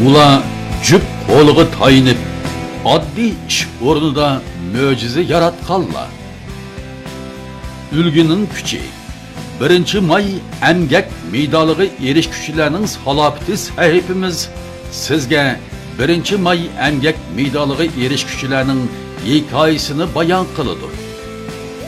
Ular jup qo'liga tayinib, oddiy ish o'rnida mo'jiza yaratganlar. Ulgining kuchi 1-may emgak medaliga erishuvchilarning salohiyati sahifamiz sizga 1-may emgak medaliga erishuvchilarning hikoyasini bayon qiladi.